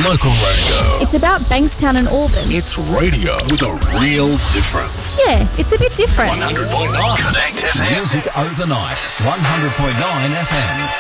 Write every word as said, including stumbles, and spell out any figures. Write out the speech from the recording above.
Local radio. It's about Bankstown and Auburn. It's radio with a real difference. Yeah, it's a bit different. one hundred point nine Connect F M. Music overnight. one hundred point nine F M.